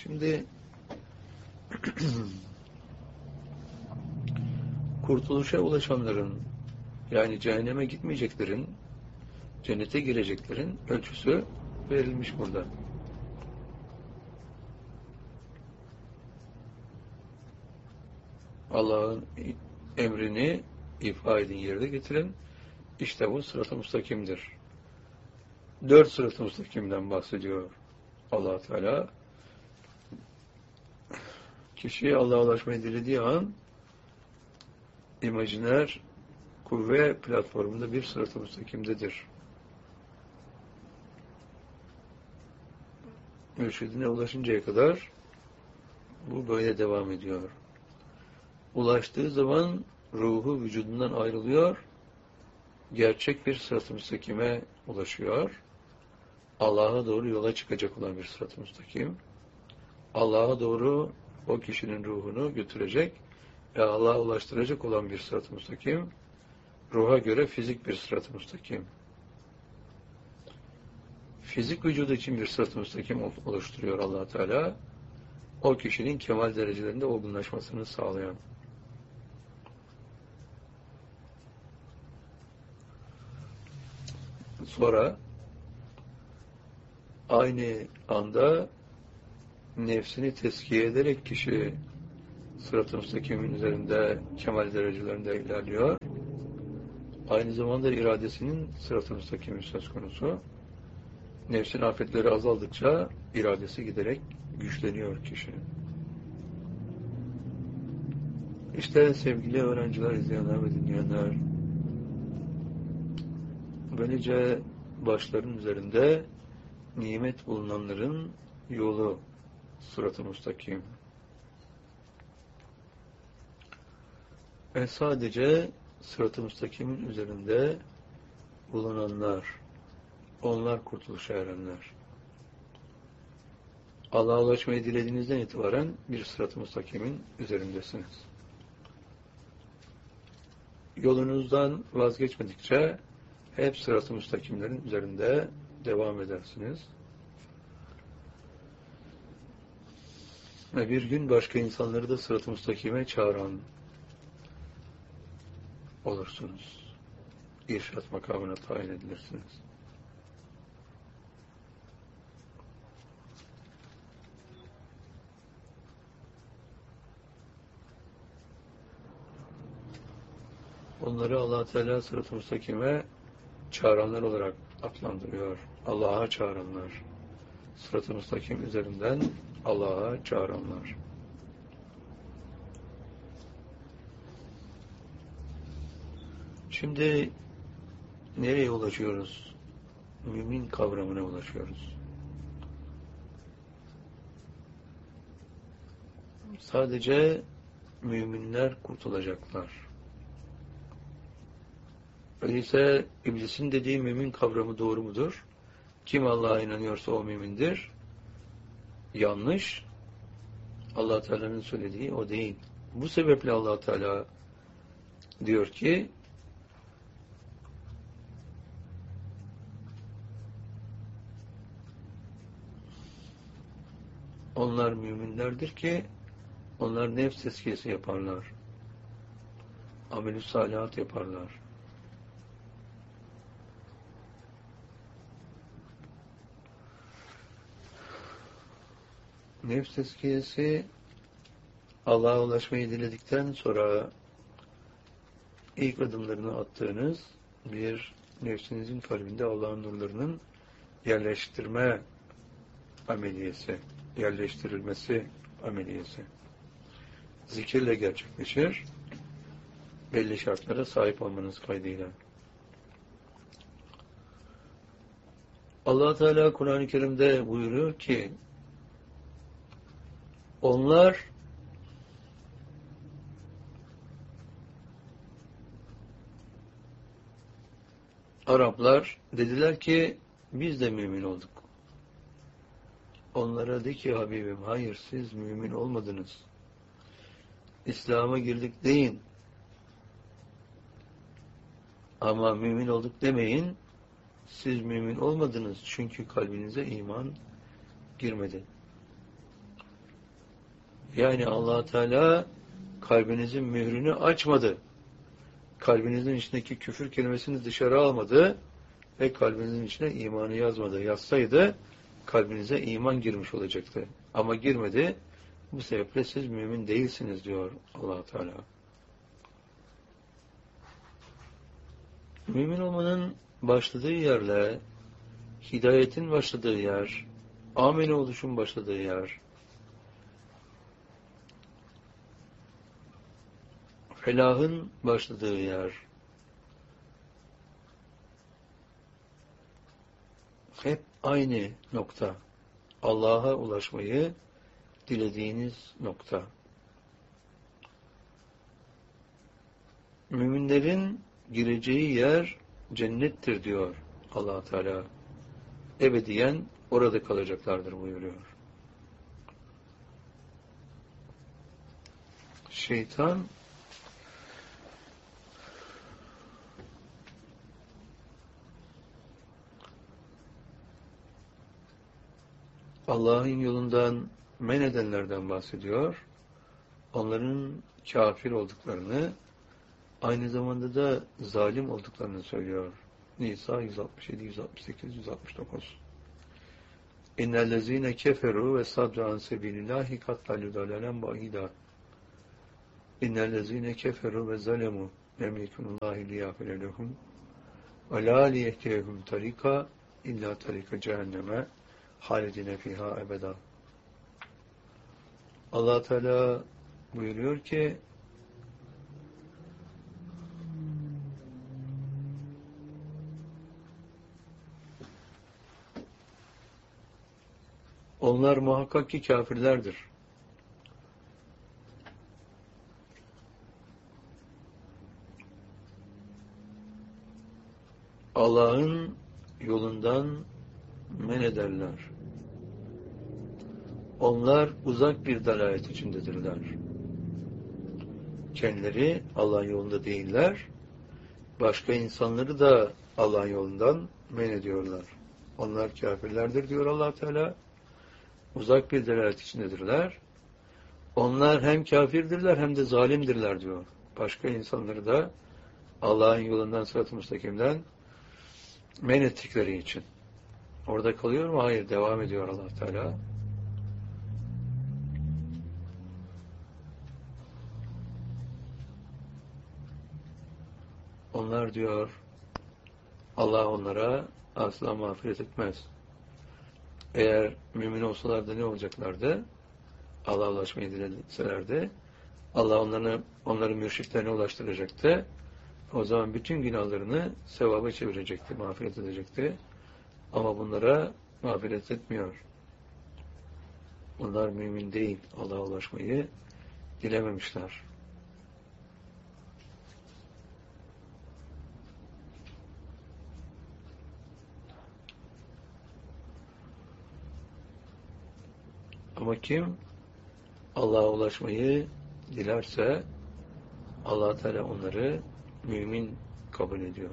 Şimdi kurtuluşa ulaşanların, yani cehenneme gitmeyeceklerin, cennete gireceklerin ölçüsü verilmiş burada. Allah'ın emrini ifa edin, yerde getirin. İşte bu sırat-ı müstakimdir. 4 sırat-ı müstakimden bahsediyor Allah Teala. Kişi Allah'a ulaşmayı dilediği an imajiner kuvve platformunda bir sırat-ı müstakimdedir. Mürşidine ulaşıncaya kadar bu böyle devam ediyor. Ulaştığı zaman ruhu vücudundan ayrılıyor, gerçek bir sırat-ı müstakime ulaşıyor. Allah'a doğru yola çıkacak olan bir sırat-ı müstakim. Allah'a doğru o kişinin ruhunu götürecek ve Allah'a ulaştıracak olan bir sırat-ı müstakim. Ruha göre fizik bir sırat-ı müstakim. Fizik vücudu için bir sırat-ı müstakim oluşturuyor Allah Teala. O kişinin kemal derecelerinde olgunlaşmasını sağlayan. Sonra aynı anda nefsini tezkiye ederek kişi sırat-ı müstakimin üzerinde kemal derecelerinde ilerliyor. Aynı zamanda iradesinin sırat-ı müstakimi söz konusu. Nefsin afetleri azaldıkça iradesi giderek güçleniyor kişinin. İşte sevgili öğrenciler, izleyenler ve dinleyenler, böylece başların üzerinde nimet bulunanların yolu sırat-ı müstakim. Ve sadece sırat-ı müstakimin üzerinde bulunanlar, onlar kurtuluşa erenler. Allah'a ulaşmayı dilediğinizden itibaren bir sırat-ı müstakimin üzerindesiniz. Yolunuzdan vazgeçmedikçe hep sırat-ı müstakimlerin üzerinde devam edersiniz. Ve bir gün başka insanları da sırat-ı müstakime çağıran olursunuz. İrşad makamına tayin edilirsiniz. Onları Allah Teala sırat-ı müstakime çağıranlar olarak adlandırıyor. Allah'a çağıranlar. Sırat-ı müstakim üzerinden Allah'a çağıranlar. Şimdi nereye ulaşıyoruz? Mümin kavramına ulaşıyoruz. Sadece müminler kurtulacaklar. Öyleyse iblisin dediği mümin kavramı doğru mudur? Kim Allah'a inanıyorsa o mümindir. Yanlış. Allah Teala'nın söylediği o değil. Bu sebeple Allah Teala diyor ki onlar müminlerdir ki onlar nefs tezkiyesi yaparlar. Amelü salihat yaparlar. Nefs tezkiyesi Allah'a ulaşmayı diledikten sonra ilk adımlarını attığınız bir nefsinizin kalbinde Allah'ın nurlarının yerleştirme ameliyesi, yerleştirilmesi ameliyesi. Zikirle gerçekleşir, belli şartlara sahip olmanız kaydıyla. Allah Teala Kur'an-ı Kerim'de buyuruyor ki onlar Araplar dediler ki biz de mümin olduk. Onlara de ki Habibim hayır siz mümin olmadınız. İslam'a girdik deyin. Ama mümin olduk demeyin. Siz mümin olmadınız çünkü kalbinize iman girmedi. Yani Allah Teala kalbinizin mührünü açmadı. Kalbinizin içindeki küfür kelimesini dışarı almadı ve kalbinizin içine imanı yazmadı. Yazsaydı kalbinize iman girmiş olacaktı. Ama girmedi. Bu sebeple siz mümin değilsiniz diyor Allah Teala. Mümin olmanın başladığı yerle hidayetin başladığı yer, amine oluşun başladığı yer, felahın başladığı yer, hep aynı nokta. Allah'a ulaşmayı dilediğiniz nokta. Müminlerin gireceği yer cennettir diyor Allah Teala. Ebediyen orada kalacaklardır buyuruyor. Şeytan Allah'ın yolundan men edenlerden bahsediyor. Onların kafir olduklarını, aynı zamanda da zalim olduklarını söylüyor. Nisa 167, 168, 169. İnnellezîne keferû ve saddu an sebilillâhi kattalü dalalen ba'idâ. İnnellezîne keferû ve zalemû lem yekunullâhi liyâfire lehum ve lâ liyehdiyehum tarika illa tarika cehenneme halidine fiha ebeda. Allah Teala buyuruyor ki onlar muhakkak ki kafirlerdir. Allah'ın yolundan men ederler. Onlar uzak bir dalalet içindedirler. Kendileri Allah'ın yolunda değiller. Başka insanları da Allah'ın yolundan men ediyorlar. Onlar kafirlerdir diyor Allah Teala. Uzak bir dalalet içindedirler. Onlar hem kafirdirler hem de zalimdirler diyor. Başka insanları da Allah'ın yolundan, sırat-ı müstakimden men ettikleri için. Orada kalıyor mu? Hayır, devam ediyor Allah Teala. Onlar diyor, Allah onlara asla mağfiret etmez. Eğer mümin olsalardı ne olacaklardı? Allah'a ulaşmayı dileselerdi, Allah onları mürşitlerine ulaştıracaktı. O zaman bütün günahlarını sevaba çevirecekti, mağfiret edecekti. Ama bunlara mağfiret etmiyor. Onlar mümin değil, Allah'a ulaşmayı dilememişler. Ama kim Allah'a ulaşmayı dilerse Allah Teala onları mümin kabul ediyor.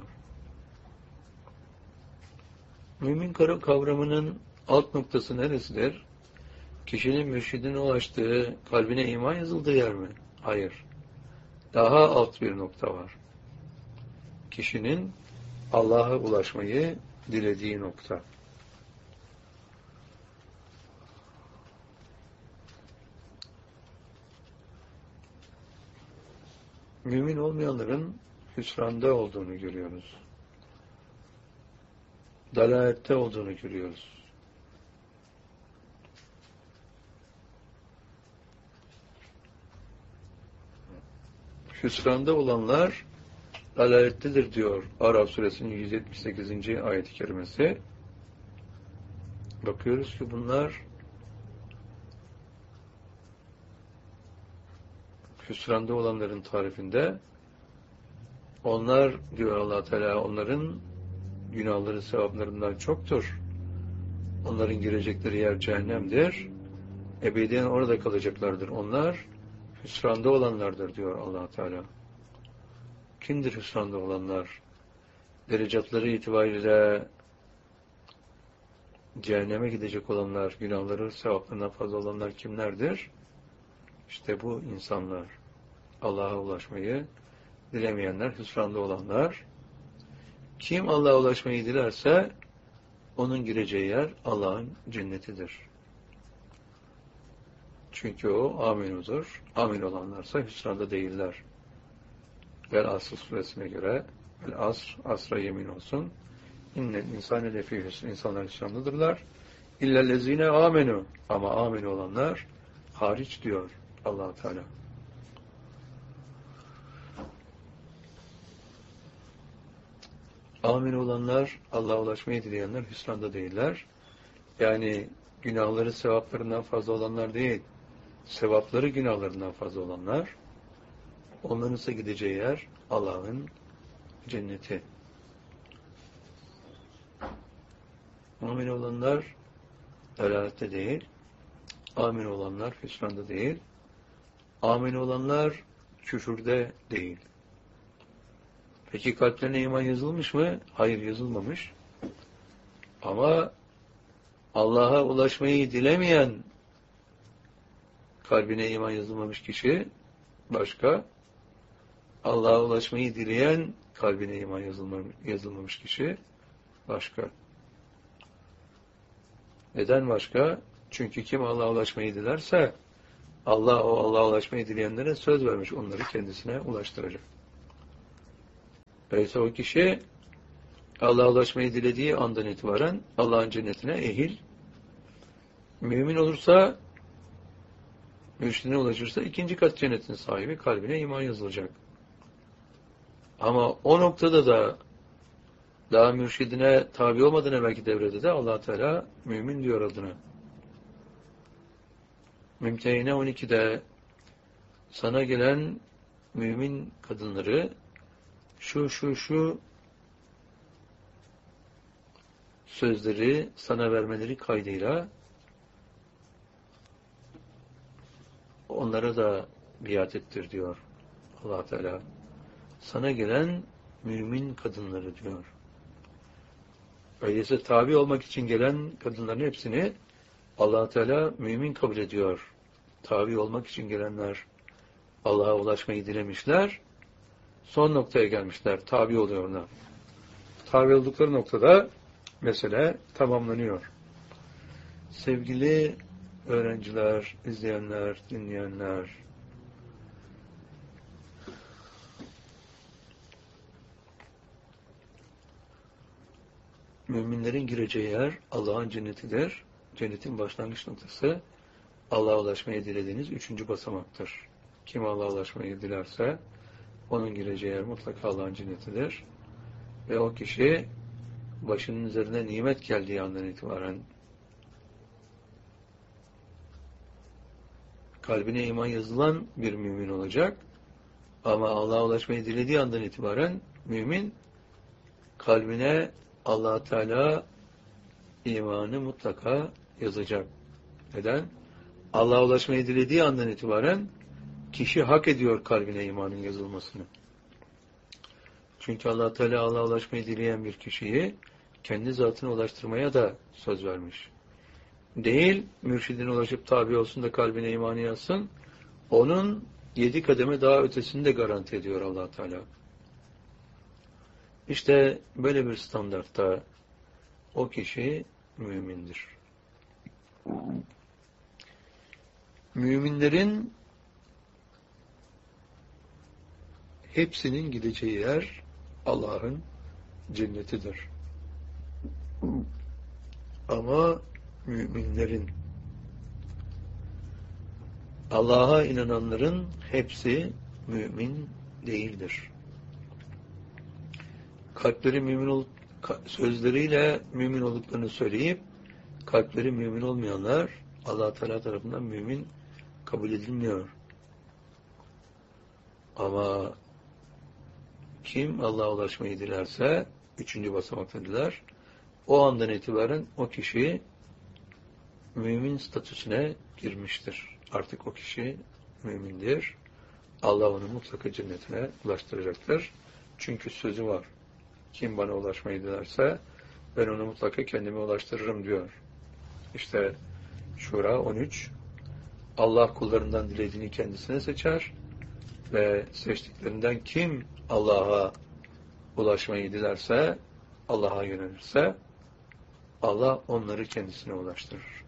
Mümin kavramının alt noktası neresidir? Kişinin mürşidine ulaştığı, kalbine iman yazıldığı yer mi? Hayır. Daha alt bir nokta var. Kişinin Allah'a ulaşmayı dilediği nokta. Mümin olmayanların hüsranda olduğunu görüyoruz. Dalalette olduğunu görüyoruz. Hüsranda olanlar dalalettedir diyor Araf suresinin 178. ayet-i kerimesi. Bakıyoruz ki bunlar hüsranda olanların tarifinde, onlar diyor Allah Teala, onların günahları sevaplarından çoktur. Onların girecekleri yer cehennemdir. Ebediyen orada kalacaklardır. Onlar hüsranda olanlardır diyor Allah Teala. Kimdir hüsranda olanlar? Derecatları itibariyle cehenneme gidecek olanlar, günahları sevaplarından fazla olanlar kimlerdir? İşte bu insanlar, Allah'a ulaşmayı dilemeyenler, hüsranda olanlar. Kim Allah'a ulaşmayı dilerse onun gireceği yer Allah'ın cennetidir. Çünkü o aminudur. Amin olanlarsa hüsranda değiller. Vel Asr suresine göre vel asr, asra yemin olsun. İnnel insane lefî hüsn. İnsanlar hüsrandadırlar. İllellezine amenu. Ama amin olanlar hariç diyor Allah Teala. Amin olanlar, Allah'a ulaşmayı dileyenler hüsranda değiller. Yani günahları sevaplarından fazla olanlar değil, sevapları günahlarından fazla olanlar, onların ise gideceği yer Allah'ın cenneti. Amin olanlar delalette değil, amin olanlar hüsranda değil, amin olanlar küfürde değil. Peki kalplerine iman yazılmış mı? Hayır, yazılmamış. Ama Allah'a ulaşmayı dilemeyen kalbine iman yazılmamış kişi başka. Allah'a ulaşmayı dileyen kalbine iman yazılmamış kişi başka. Neden başka? Çünkü kim Allah'a ulaşmayı dilerse Allah o Allah'a ulaşmayı dileyenlere söz vermiş. Onları kendisine ulaştıracak. Öyleyse o kişi Allah'a ulaşmayı dilediği andan itibaren Allah'ın cennetine ehil. Mümin olursa, mürşidine ulaşırsa ikinci kat cennetin sahibi, kalbine iman yazılacak. Ama o noktada da daha mürşidine tabi olmadan evvelki devrede de Allah Teala mümin diyor adına. Mümtehine 12'de sana gelen mümin kadınları şu sözleri sana vermeleri kaydıyla onlara da biat ettir diyor Allah Teala. Sana gelen mümin kadınları diyor. Öyleyse tabi olmak için gelen kadınların hepsini Allah Teala mümin kabul ediyor. Tabi olmak için gelenler Allah'a ulaşmayı dilemişler. Son noktaya gelmişler. Tabi oluyorlar. Tabi oldukları noktada mesele tamamlanıyor. Sevgili öğrenciler, izleyenler, dinleyenler, müminlerin gireceği yer Allah'ın cennetidir. Cennetin başlangıç noktası Allah'a ulaşmayı dilediğiniz 3. basamaktır. Kim Allah'a ulaşmayı dilerse onun gireceği yer mutlaka Allah'ın cennetidir. Ve o kişi başının üzerine nimet geldiği andan itibaren kalbine iman yazılan bir mümin olacak. Ama Allah'a ulaşmayı dilediği andan itibaren mümin kalbine Allah Teala imanı mutlaka yazacak. Neden? Allah'a ulaşmayı dilediği andan itibaren kişi hak ediyor kalbine imanın yazılmasını. Çünkü Allah Teala Allah'a ulaşmayı dileyen bir kişiyi kendi zatına ulaştırmaya da söz vermiş. Değil, mürşidine ulaşıp tabi olsun da kalbine imanı yazsın, onun 7 kademe daha ötesini de garanti ediyor Allah Teala. İşte böyle bir standartta o kişi mümindir. Müminlerin hepsinin gideceği yer Allah'ın cennetidir. Ama müminlerin, Allah'a inananların hepsi mümin değildir. Kalpleri sözleriyle mümin olduklarını söyleyip kalpleri mümin olmayanlar Allah Teala tarafından mümin kabul edilmiyor. Ama kim Allah'a ulaşmayı dilerse 3. basamakta diler, o andan itibaren o kişi mümin statüsüne girmiştir. Artık o kişi mümindir. Allah onu mutlaka cennetine ulaştıracaktır. Çünkü sözü var. Kim bana ulaşmayı dilerse ben onu mutlaka kendime ulaştırırım diyor. İşte Şura 13. Allah kullarından dilediğini kendisine seçer ve seçtiklerinden kim Allah'a ulaşmayı dilerse, Allah'a yönelirse, Allah onları kendisine ulaştırır.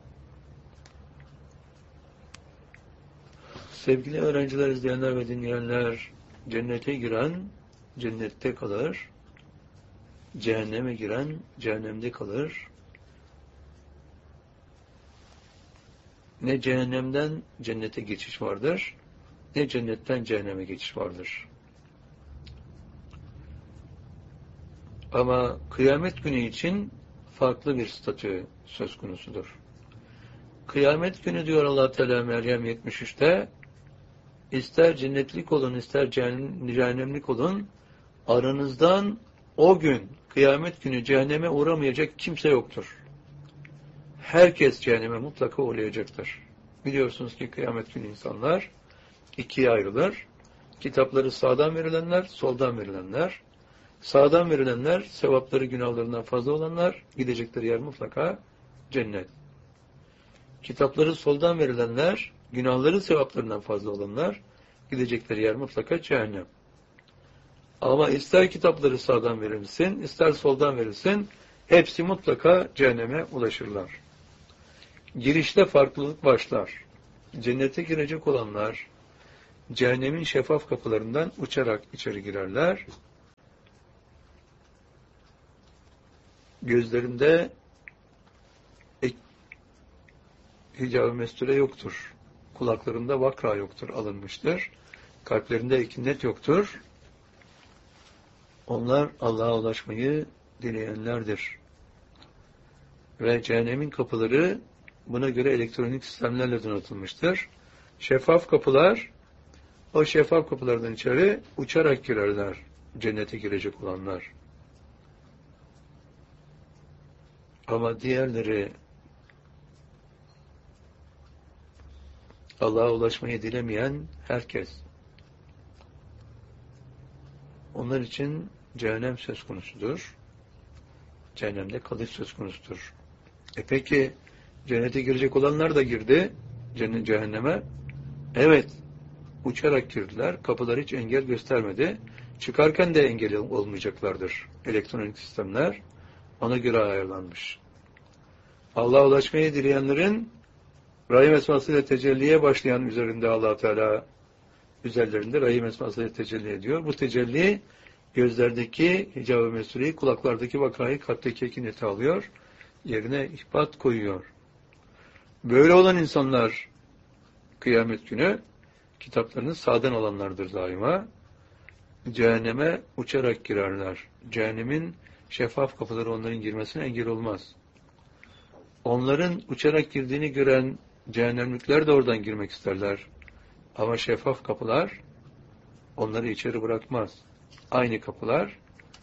Sevgili öğrenciler, izleyenler ve dinleyenler, cennete giren cennette kalır, cehenneme giren cehennemde kalır. Ne cehennemden cennete geçiş vardır, ne cennetten cehenneme geçiş vardır. Ama kıyamet günü için farklı bir statü söz konusudur. Kıyamet günü diyor Allah Teala Meryem 73'te, ister cennetlik olun, ister cehennemlik olun, aranızdan o gün, kıyamet günü cehenneme uğramayacak kimse yoktur. Herkes cehenneme mutlaka uğrayacaktır. Biliyorsunuz ki kıyamet günü insanlar ikiye ayrılır. Kitapları sağdan verilenler, soldan verilenler. Sağdan verilenler, sevapları günahlarından fazla olanlar, gidecekleri yer mutlaka cennet. Kitapları soldan verilenler, günahları sevaplarından fazla olanlar, gidecekleri yer mutlaka cehennem. Ama ister kitapları sağdan verilsin, ister soldan verilsin, hepsi mutlaka cehenneme ulaşırlar. Girişte farklılık başlar. Cennete girecek olanlar, cehennemin şeffaf kapılarından uçarak içeri girerler. Gözlerinde hicab-ı mesture yoktur. Kulaklarında vakra yoktur, alınmıştır. Kalplerinde ekinet yoktur. Onlar Allah'a ulaşmayı dileyenlerdir. Ve cehennemin kapıları buna göre elektronik sistemlerle donatılmıştır. Şeffaf kapılar, o şeffaf kapılardan içeri uçarak girerler cennete girecek olanlar. Ama diğerleri Allah'a ulaşmayı dilemeyen herkes, onlar için cehennem söz konusudur. Cehennemde kalış söz konusudur. Peki cennete girecek olanlar da girdi cehenneme. Evet, uçarak girdiler. Kapılar hiç engel göstermedi. Çıkarken de engel olmayacaklardır. Elektronik sistemler ona göre ayarlanmış. Allah'a ulaşmayı dileyenlerin Rahim esmasıyla tecelliye başlayan üzerinde Allah Teala üzerlerinde Rahim esmasıyla tecelli ediyor. Bu tecelli gözlerdeki hicab-ı mesureyi, kulaklardaki vakayı, kalpteki ekineti alıyor. Yerine ihbat koyuyor. Böyle olan insanlar kıyamet günü kitaplarını sağdan alanlardır daima. Cehenneme uçarak girerler. Cehennemin şeffaf kapıları onların girmesine engel olmaz. Onların uçarak girdiğini gören cehennemlikler de oradan girmek isterler. Ama şeffaf kapılar onları içeri bırakmaz. Aynı kapılar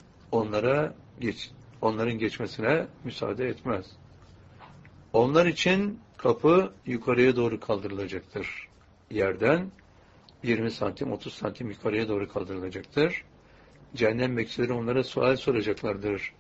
onların geçmesine müsaade etmez. Onlar için kapı yukarıya doğru kaldırılacaktır. Yerden 20 santim, 30 santim yukarıya doğru kaldırılacaktır. Cehennem bekçileri onlara sual soracaklardır.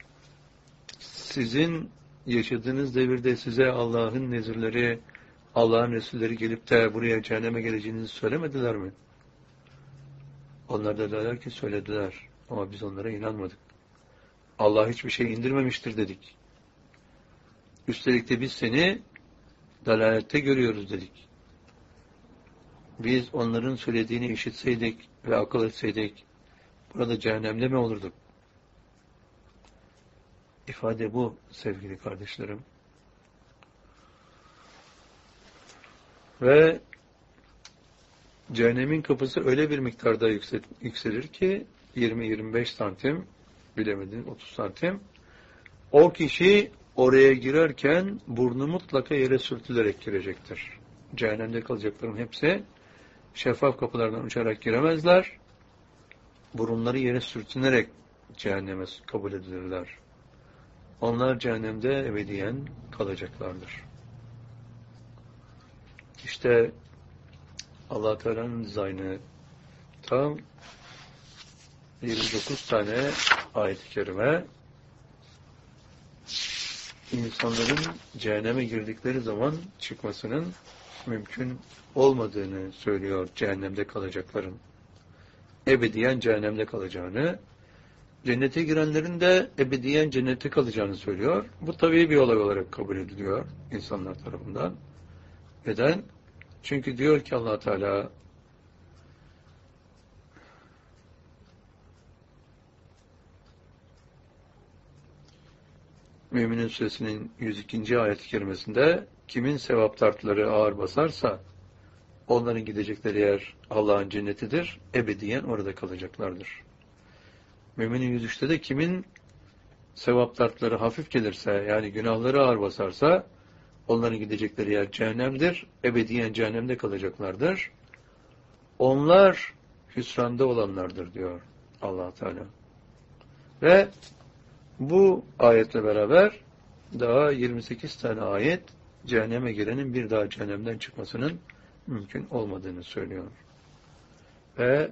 Sizin yaşadığınız devirde size Allah'ın nezirleri, Allah'ın Resulleri gelip de buraya cehenneme geleceğinizi söylemediler mi? Onlar da derler ki söylediler. Ama biz onlara inanmadık. Allah hiçbir şey indirmemiştir dedik. Üstelik de biz seni dalalette görüyoruz dedik. Biz onların söylediğini işitseydik ve akıl etseydik, burada cehennemde mi olurduk? İfade bu sevgili kardeşlerim. Ve cehennemin kapısı öyle bir miktarda yükselir ki 20-25 santim, bilemedin 30 santim. O kişi oraya girerken burnu mutlaka yere sürtülerek girecektir. Cehennemde kalacakların hepsi şeffaf kapılardan uçarak giremezler. Burunları yere sürtünerek cehenneme kabul edilirler. Onlar cehennemde ebediyen kalacaklardır. İşte Allah Teala'nın dizaynı tam 29 tane ayet-i kerime insanların cehenneme girdikleri zaman çıkmasının mümkün olmadığını söylüyor cehennemde kalacakların. Ebediyen cehennemde kalacağını, cennete girenlerin de ebediyen cennette kalacağını söylüyor. Bu tabii bir olay olarak kabul ediliyor insanlar tarafından. Neden? Çünkü diyor ki Allah Teala Mü'minin Suresinin 102. ayet-i kerimesinde kimin sevap tartıları ağır basarsa onların gidecekleri yer Allah'ın cennetidir. Ebediyen orada kalacaklardır. Müminin 103'te de kimin sevap tartıları hafif gelirse, yani günahları ağır basarsa onların gidecekleri yer cehennemdir. Ebediyen cehennemde kalacaklardır. Onlar hüsranda olanlardır diyor Allah Teala. Ve bu ayetle beraber daha 28 tane ayet cehenneme girenin bir daha cehennemden çıkmasının mümkün olmadığını söylüyor. Ve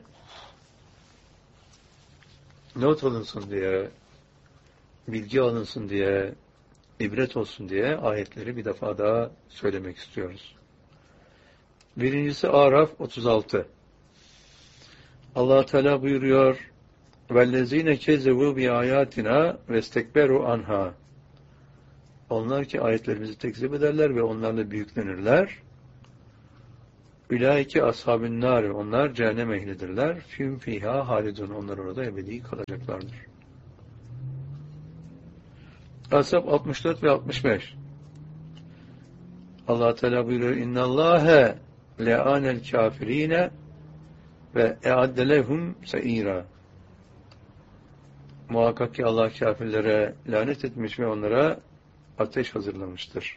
not alınsın diye, bilgi alınsın diye, ibret olsun diye ayetleri bir defa daha söylemek istiyoruz. Birincisi Araf 36. Allah Teala buyuruyor: "Vellezine kezebu bi ayatina vestekberu anha." Onlar ki ayetlerimizi tekzip ederler ve onlarla büyüklenirler. Ülaike ashabün nar. Onlar cehennem ehlidirler. Fîm fîhâ halidun. Onlar orada ebedi kalacaklardır. Ashab 64 ve 65. Allah Teala buyuruyor: "İnnallâhe le'ânel kâfirîne ve e'adde lehum se'îrâ." Muhakkak ki Allah kâfirlere lanet etmiş ve onlara ateş hazırlamıştır.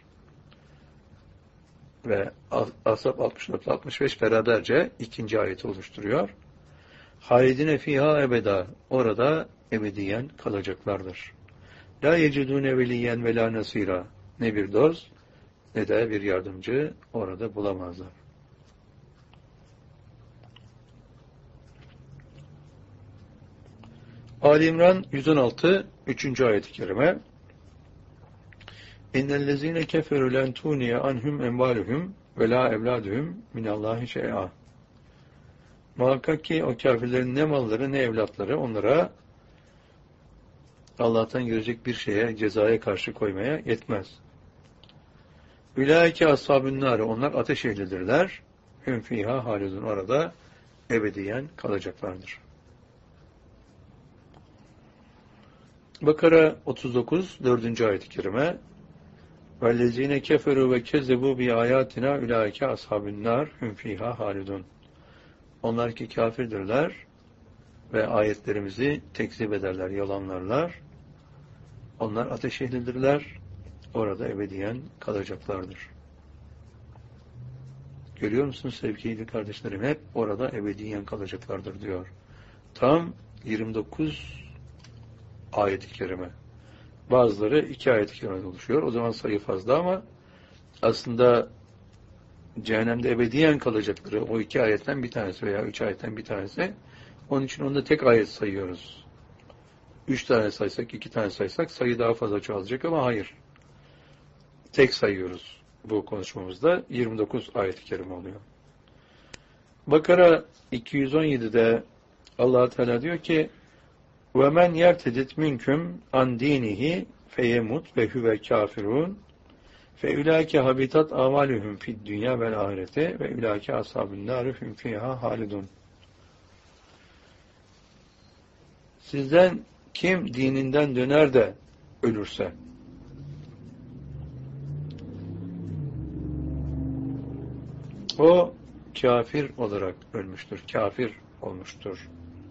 Ve Ashab 64-65 beraberce ikinci ayeti oluşturuyor. Halidine fîhâ ebeda. Orada ebediyen kalacaklardır. La yecidûne veliyen ve la nasîrâ. Ne bir dost ne de bir yardımcı orada bulamazlar. Ali İmran 116 3. ayet-i kerime. İnnellezîne keferû len tûniye anhum envâluhum ve lâ evlâduhum minallâhi şey'a. Muhakkak ki o kafirlerin ne malları ne evlatları onlara Allah'tan gelecek bir şeye, cezaya karşı koymaya yetmez. Ülâike ashâbün nâr. Onlar ateş ehlidirler. Hüm fîhâ halidun. Orada ebediyen kalacaklardır. Bakara 39 4. ayet-i kerime. Vellezîne keferû ve kezzebû bi âyâtinâ ülâike ashabün nâr hüm fîhâ halidun. Onlar ki kafirdirler ve ayetlerimizi tekzip ederler, yalanlarlar. Onlar ateş ehlidirler. Orada ebediyen kalacaklardır. Görüyor musunuz sevgili kardeşlerim? Hep orada ebediyen kalacaklardır diyor. Tam 29 ayet-i kerime. Bazıları 2 ayet-i kerime oluşuyor. O zaman sayı fazla ama aslında cehennemde ebediyen kalacakları o 2 ayetten bir tanesi veya 3 ayetten bir tanesi. Onun için onda tek ayet sayıyoruz. 3 tane saysak, 2 tane saysak sayı daha fazla çoğalacak ama hayır. Tek sayıyoruz bu konuşmamızda. 29 ayet-i kerime oluyor. Bakara 217'de Allah Teala diyor ki: وَمَنْ يَرْتَدِتْ مِنْكُمْ عَنْ دِينِهِ فَيَمُتْ وَهُوَ كَافِرُونَ فَاُولَٰئِكَ حَبِطَتْ اَعْمَالُهُمْ فِي الدُّنْيَا وَالْآخِرَةِ وَاُولَٰئِكَ أَصْحَابُ النَّارِ هُمْ فِيهَا خَالِدُونَ. Sizden kim dininden döner de ölürse, o kafir olarak ölmüştür, kafir olmuştur.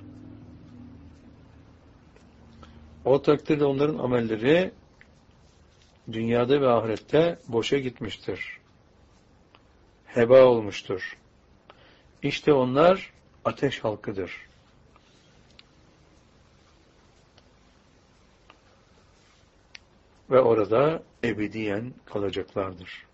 O takdirde onların amelleri dünyada ve ahirette boşa gitmiştir. Heba olmuştur. İşte onlar ateş halkıdır. Ve orada ebediyen kalacaklardır.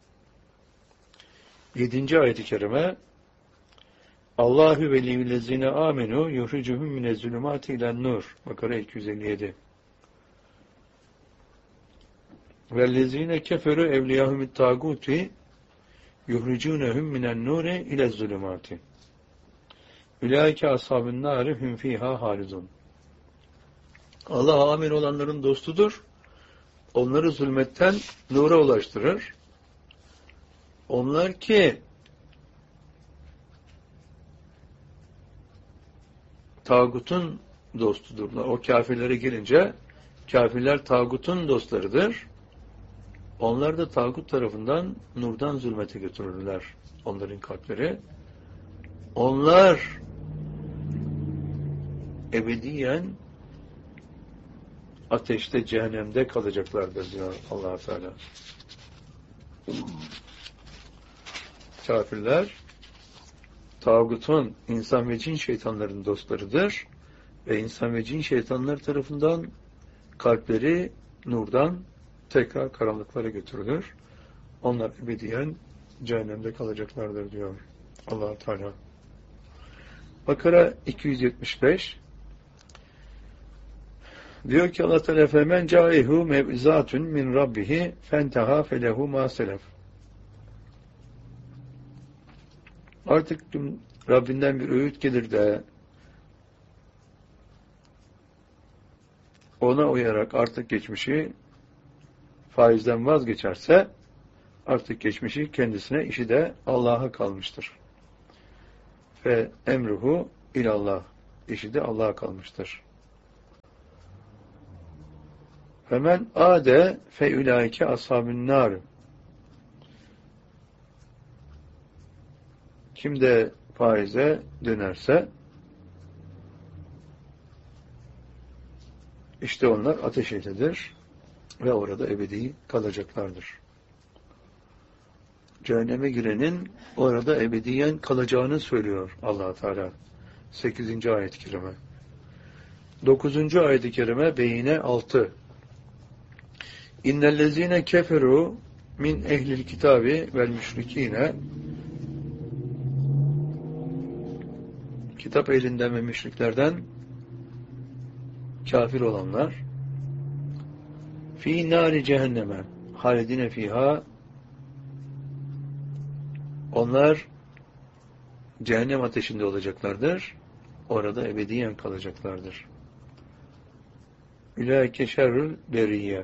7. ayet-i kerime: Allahu veliyyüllezine amenu yuhricuhum minezzulumati ilen nur. Bakara 257. vellezine keferu evliyahumut taguti yuhricunhum minen nuri ile zulümati. Ulaike ashabun nari hum fiha halidun. Allah amin olanların dostudur. Onları zulmetten nura ulaştırır. Onlar ki tağutun dostudurlar. O kafirlere gelince kafirler tağutun dostlarıdır. Onlar da tağut tarafından nurdan zulmete götürürler. Onların kalpleri. Onlar ebediyen ateşte, cehennemde kalacaklardır diyor Allah Teala. Kafirler tağutun, insan ve cin şeytanların dostlarıdır ve insan ve cin şeytanlar tarafından kalpleri nurdan tekrar karanlıklara götürülür. Onlar ebediyen cehennemde kalacaklardır diyor Allah Teala. Bakara 275 diyor ki Allah Teala femen caihu mev'izatun min rabbihi fentaha felehu ma selef. Artık Rabbinden bir öğüt gelir de ona uyarak artık geçmişi faizden vazgeçerse artık geçmişi kendisine, işi de Allah'a kalmıştır. Ve emruhu ilallah, işi de Allah'a kalmıştır. Hemen ade fe ulaike ashabun nar. Kim de faize dönerse işte onlar ateş ehlidir ve orada ebedi kalacaklardır. Cehenneme girenin orada ebediyen kalacağını söylüyor Allah Teala. 8. ayet-i kerime. 9. ayet-i kerime Beyine 6. İnnellezine keferu min ehlil kitabi vel müşrikine. Kitap ehlinden ve müşriklerden kafir olanlar fi nari cehenneme halidine fiha, onlar cehennem ateşinde olacaklardır. Orada ebediyen kalacaklardır. Ulaike şerrül beriyye.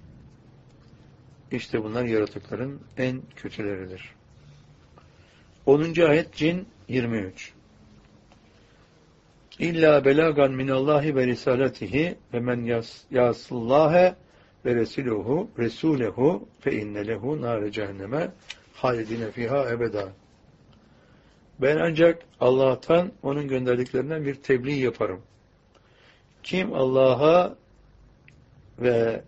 İşte bunlar yaratıkların en kötüleridir. 10. ayet Cin 23. İlla belagan minallahi ve risalatihi ve men yasallâhe ve resûlehu fe inne lehu nâre cehenneme halidine fiha ebeda. Ben ancak Allah'tan, onun gönderdiklerinden bir tebliğ yaparım. Kim Allah'a ve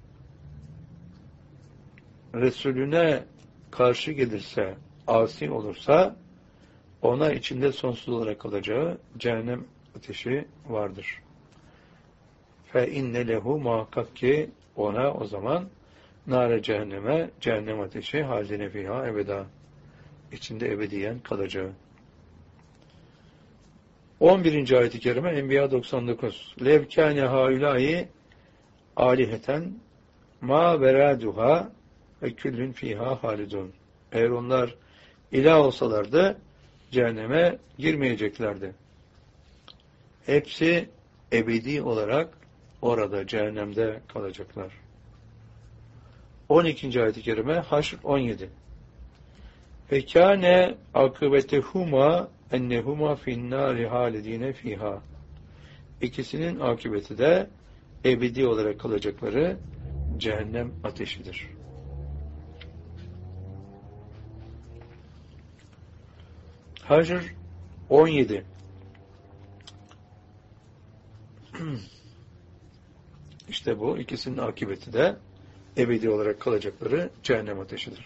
Resulüne karşı gelirse, asi olursa, ona içinde sonsuz olarak kalacağı cehennem ateşi vardır. Fe inne lehu, muhakkak ki ona o zaman nâre cehenneme, cehennem ateşi haline fiha ebeda, içinde ebediyen kalacağı. 11. ayet-i kerime Enbiya 99. Lev kâne haulâi âliheten mâ verâduhâ ve küllün fîhâ halidun. Eğer onlar ilah olsalardı cehenneme girmeyeceklerdi. Hepsi ebedi olarak orada cehennemde kalacaklar. 12. ayet-i kerime Haşr 17. Fekâne akıbetehuma ennehuma finnâri halidine fîhâ. İkisinin akıbeti de ebedi olarak kalacakları cehennem ateşidir. Haşr 17. İşte bu ikisinin akıbeti de ebedi olarak kalacakları cehennem ateşidir.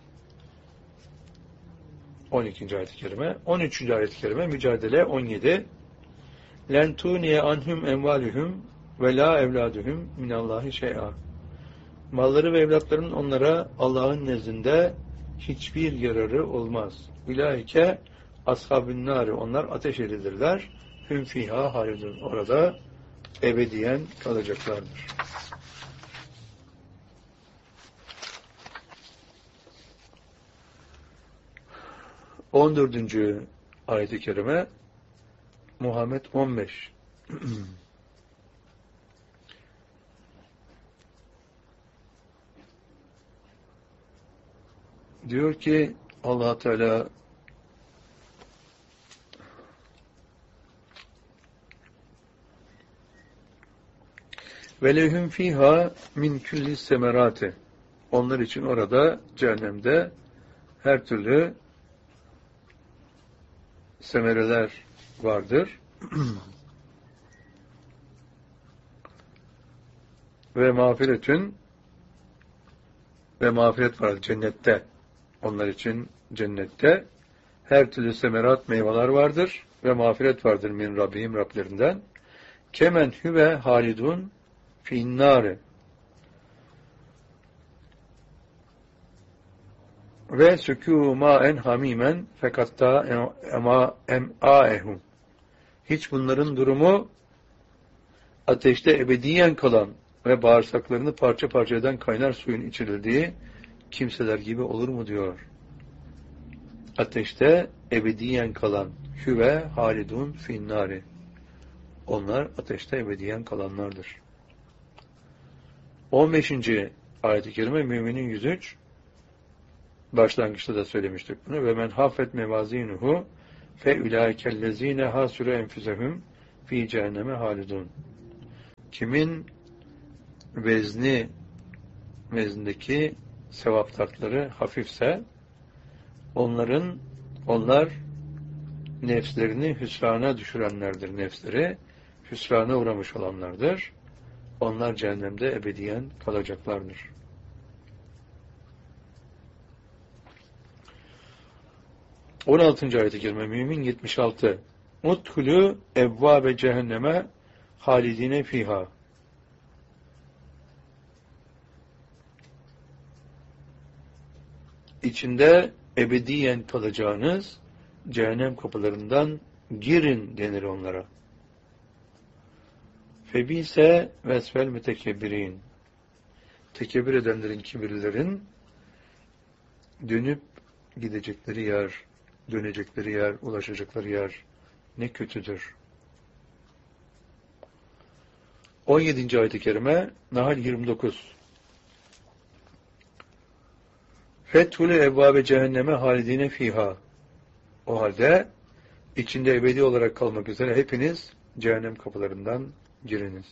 12. ayet-i kerime. 13. ayet-i kerime Mücadele 17. Len tuniye anhum envalühüm ve la evladühüm minallahi şey'a. Malları ve evlatlarının onlara Allah'ın nezdinde hiçbir yararı olmaz. Ulaike ashabün nâri, onlar ateş ehlidirler. Hüm fîhâ halidun, orada ebediyen kalacaklardır. 14. ayet-i kerime Muhammed 15. Diyor ki Allah Teala ve lehum fiha min kulli semerati. Onlar için orada cehennemde her türlü semereler vardır. Ve mağfiretün ve mağfiret vardır cennette. Onlar için cennette her türlü semerat meyveler vardır ve mağfiret vardır min Rabbihim Rablerinden. Kemen hüve halidun finnâri. Ve sükû mâen hamimen fekattâ em'âehum. Hiç bunların durumu ateşte ebediyen kalan ve bağırsaklarını parça parça eden kaynar suyun içirildiği kimseler gibi olur mu diyor. Ateşte ebediyen kalan hüve halidun finnâri. Onlar ateşte ebediyen kalanlardır. 15. ayet-i kerime Müminin 103. Başlangıçta da söylemiştik bunu. Ve men hafet mevazinuhu fe ulaikellezine hasuru enfusehum fi cehenneme halidun. Kimin veznindeki sevap tartları hafifse onlar nefslerini hüsrana düşürenlerdir. Nefsleri hüsrana uğramış olanlardır. Onlar cehennemde ebediyen kalacaklardır. 16. ayet-i kerime Mümin 76. Udhulû evvâbe cehenneme halidine fiha. İçinde ebediyen kalacağınız cehennem kapılarından girin denir onlara. Febise vesfel mütekebbirin. Tekebbür edenlerin, kibirlerin dönüp gidecekleri yer, dönecekleri yer, ulaşacakları yer ne kötüdür. 17. ayet-i kerime Nahl 29. Fethulü evvâbe cehenneme halidine fiha. O halde içinde ebedi olarak kalmak üzere hepiniz cehennem kapılarından giriniz.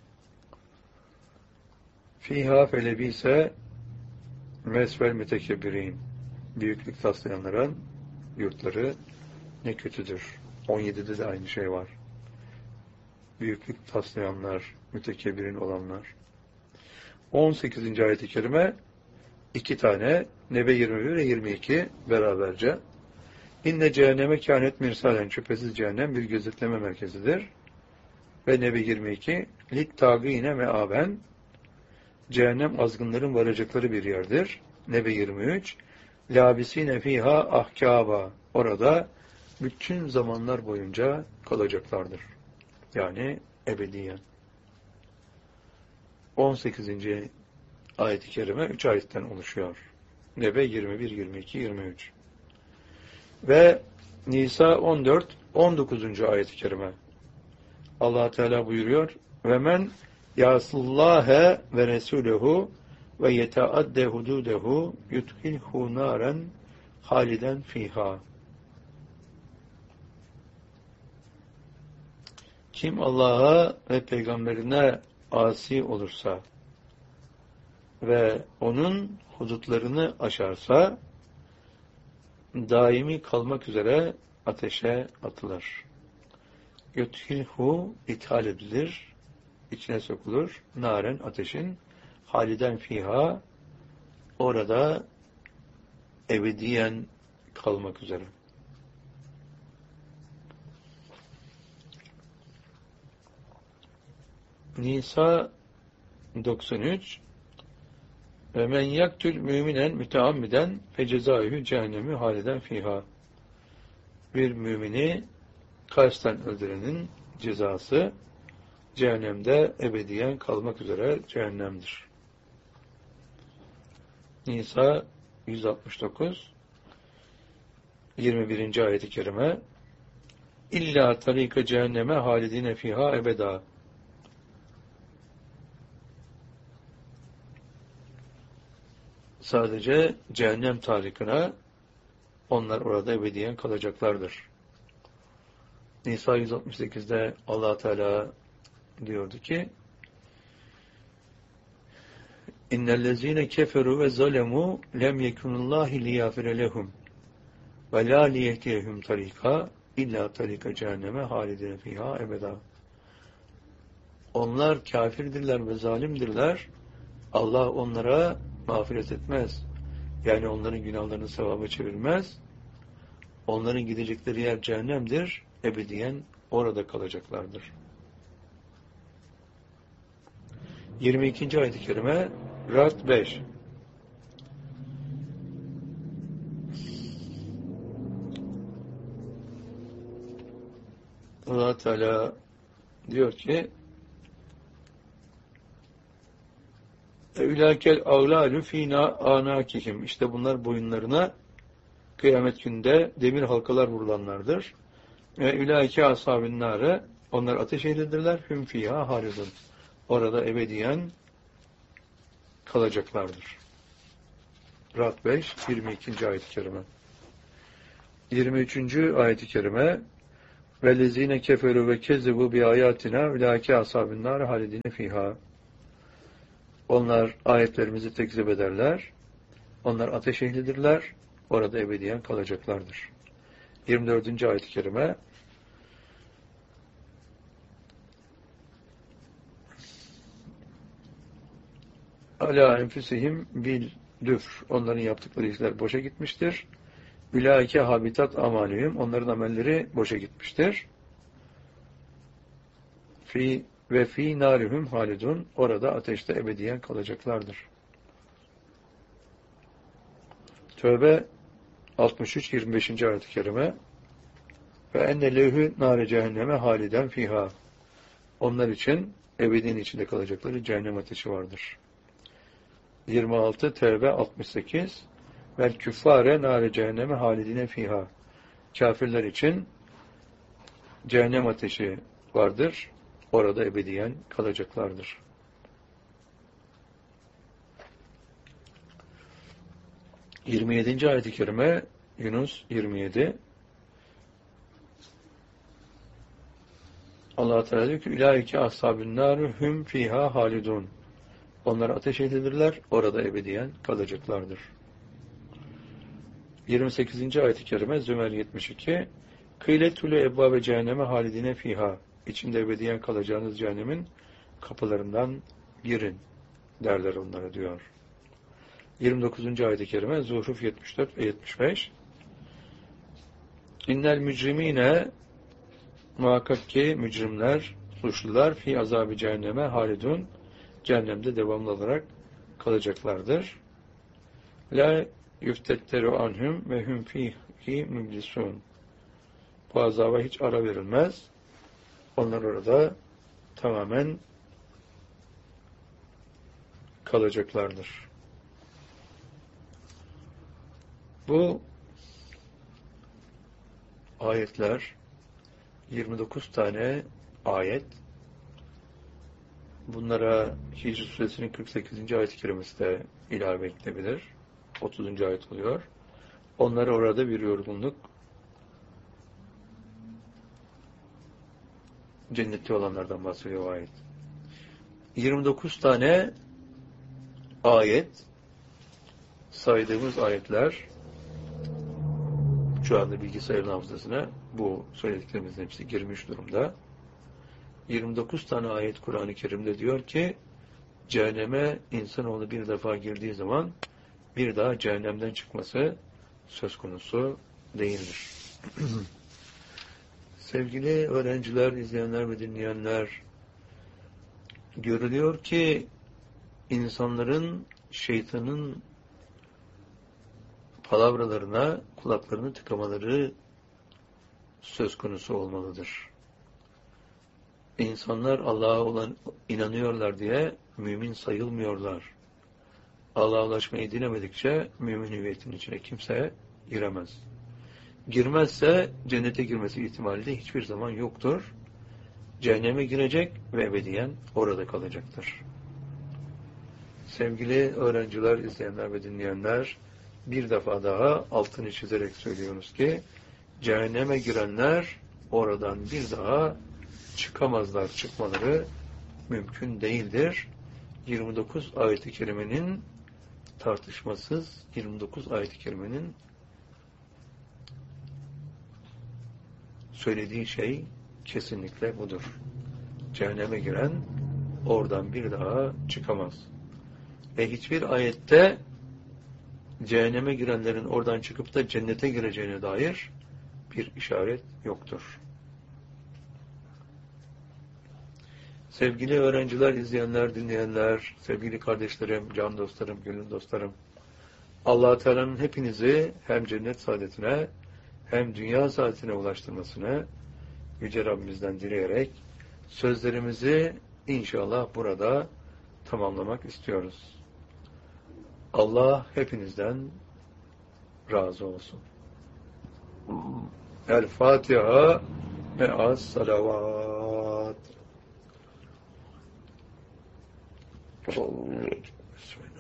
Fiha felebise mesvel mütekebbirin. Büyüklük taslayanların yurtları ne kötüdür. 17'de de aynı şey var. Büyüklük taslayanlar, mütekebbirin olanlar. 18. ayet-i kerime 2 tane Nebe 21 ve 22 beraberce. İnne cehenneme kânet mirsalen. Şüphesiz cehennem bir gözetleme merkezidir. Ve Nebe 22 lit tâgîne me'aben. Cehennem azgınların varacakları bir yerdir. Nebe 23 lâbisîne fîhâ ahkâba. Orada bütün zamanlar boyunca kalacaklardır. Yani ebediyen. 18. ayet-i kerime 3 ayetten oluşuyor. Nebe 21, 22, 23. Ve Nisa 14, 19. ayet-i kerime. Allah Teala buyuruyor: "Ve men yasallâhe ve resûlehu ve yetaadde hudûdehu yudhilhu nâren haliden fîhâ." Kim Allah'a ve peygamberine asi olursa ve onun hudutlarını aşarsa daimi kalmak üzere ateşe atılır. Yudhilhu ithal edilir, içine sokulur, naren ateşin, haliden fiha, orada ebediyen kalmak üzere. Nisa 93 ve men yaktül müminen müteammiden fe cezâihü cehennemi haliden fiha. Bir mümini kasten öldürenin cezası cehennemde ebediyen kalmak üzere cehennemdir. Nisa 169. 21. ayet-i kerime İlla tarika cehenneme halidine fiha ebeda. Sadece cehennem tarikına onlar orada ebediyen kalacaklardır. Nisa 168'de Allah Teala diyordu ki İnnellezîne keferu ve zalemu lem yekunullâhi liyâfire lehum ve lâ liyehdiyehum tarika illa tarika cehenneme halidine fiha ebeda. Onlar kafirdirler ve zalimdirler. Allah onlara mağfiret etmez. Yani onların günahlarını sevaba çevirmez. Onların gidecekleri yer cehennemdir. Ebediyen orada kalacaklardır. 22. ayet-i kerime Ra'd 5. Allah Teala diyor ki Evlâkel ağlâlü fînâ ânâkihim. İşte bunlar boyunlarına kıyamet günde demir halkalar vurulanlardır. Ve ülâike ashabin nâre. Onlar ateş ehlidirler. Hüm fîhâ hâlidun. Orada ebediyen kalacaklardır. Ra'd 5, 22. ayet-i kerime. 23. ayet-i kerime وَالَّذ۪ينَ كَفَرُوا وَكَذَّبُوا بِآيَاتِنَا اُلَٰئِكَ أَصْحَابُ النَّارِ خَالِدِينَ فِيهَا. Onlar ayetlerimizi tekzip ederler. Onlar ateş ehlidirler. Orada ebediyen kalacaklardır. 24. ayet-i kerime Alâ enfusihim bil düfr. Onların yaptıkları işler boşa gitmiştir. Ülâike habitat amalihim. Onların amelleri boşa gitmiştir. Ve fî nârihum halidun. Orada ateşte ebediyen kalacaklardır. Tövbe 63. 25. ayet-i kerime ve enne levhü nâre cehenneme haliden fiha. Onlar için ebediyen içinde kalacakları cehennem ateşi vardır. 26. Tevbe 68 vel küffâre nâre cehenneme halidine fiha. Kafirler için cehennem ateşi vardır. Orada ebediyen kalacaklardır. ...27. ayet-i kerime... Yunus 27... Allah Teala diyor ki... "Ulaike ashabun nar hum fiha halidun." Onlar ateş ehlidirler, orada ebediyen kalacaklardır. 28. ayet-i kerime... Zümer 72... "Kıyletülü ebbâbe cehenneme halidine fiha." İçinde ebediyen kalacağınız cehennemin kapılarından girin derler onlara diyor. 29. ayet-i kerime Zuhruf 74 ve 75 İnnel mücrimine muhakkak ki mücrimler, suçlular fi azabı cehenneme halidun cehennemde devamlı olarak kalacaklardır. La yuftetteru anhum ve hum fihi müblisun. Bu azaba hiç ara verilmez. Onlar orada tamamen kalacaklardır. Bu ayetler 29 tane ayet. Bunlara Hicr suresinin 48. ayet-i kerimesi de ilave edilebilir. 30. ayet oluyor. Onlara orada bir yorgunluk, cennetli olanlardan bahsediyor o ayet. 29 tane ayet, saydığımız ayetler şu anda bilgisayarın hafızasına bu söylediklerimizin hepsi girmiş durumda. 29 tane ayet Kur'an-ı Kerim'de diyor ki cehenneme insanoğlu bir defa girdiği zaman bir daha cehennemden çıkması söz konusu değildir. Sevgili öğrenciler, izleyenler ve dinleyenler, görülüyor ki insanların şeytanın palavralarına kulaklarını tıkamaları söz konusu olmalıdır. İnsanlar Allah'a inanıyorlar diye mümin sayılmıyorlar. Allah'a ulaşmayı dilemedikçe mümin hüviyetin içine kimse giremez. girmezse cennete girmesi ihtimali de hiçbir zaman yoktur. Cehenneme girecek ve ebediyen orada kalacaktır. Sevgili öğrenciler, izleyenler ve dinleyenler, bir defa daha altını çizerek söylüyoruz ki cehenneme girenler oradan bir daha çıkamazlar. Çıkmaları mümkün değildir. 29 ayet-i kerimenin tartışmasız 29 ayet-i kerimenin söylediği şey kesinlikle budur. Cehenneme giren oradan bir daha çıkamaz. Ve hiçbir ayette cehenneme girenlerin oradan çıkıp da cennete gireceğine dair bir işaret yoktur. Sevgili öğrenciler, izleyenler, dinleyenler, sevgili kardeşlerim, can dostlarım, gönül dostlarım, Allah-u Teala'nın hepinizi hem cennet saadetine hem dünya saadetine ulaştırmasını Yüce Rabbimizden dileyerek sözlerimizi inşallah burada tamamlamak istiyoruz. Allah hepinizden razı olsun. El Fatiha ve as salavat.